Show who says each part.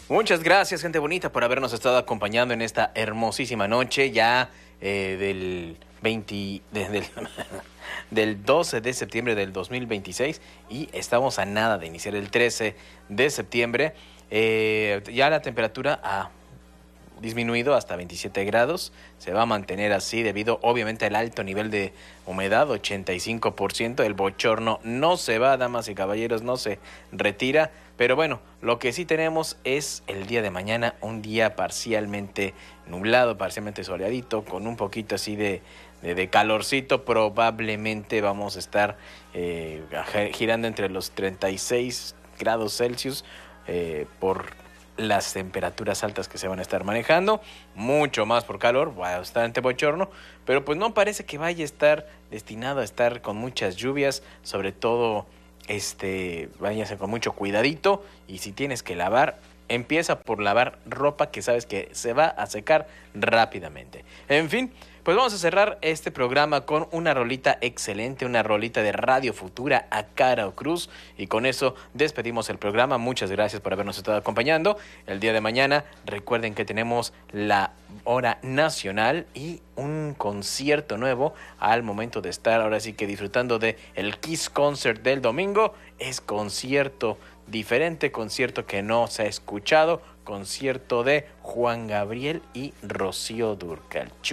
Speaker 1: Muchas gracias, gente bonita, por habernos estado acompañando en esta hermosísima noche ya del 20, del 12 de septiembre del 2026 y estamos a nada de iniciar el 13 de septiembre. Ya la temperatura ha disminuido hasta 27 grados, se va a mantener así debido obviamente al alto nivel de humedad, 85%, el bochorno no se va, damas y caballeros, no se retira, pero bueno, lo que sí tenemos es el día de mañana, un día parcialmente nublado, parcialmente soleadito, con un poquito así de calorcito, probablemente vamos a estar girando entre los 36 grados Celsius por las temperaturas altas que se van a estar manejando, mucho más por calor, bastante bochorno, pero pues no parece que vaya a estar destinado a estar con muchas lluvias, sobre todo váyase con mucho cuidadito y si tienes que lavar, empieza por lavar ropa que sabes que se va a secar rápidamente. En fin, pues vamos a cerrar este programa con una rolita excelente, una rolita de Radio Futura a Cara o Cruz. Y con eso despedimos el programa. Muchas gracias por habernos estado acompañando. El día de mañana recuerden que tenemos la hora nacional y un concierto nuevo al momento de estar ahora sí que disfrutando de el Kiss Concert del domingo. Es concierto diferente, concierto que no se ha escuchado, concierto de Juan Gabriel y Rocío Dúrcal.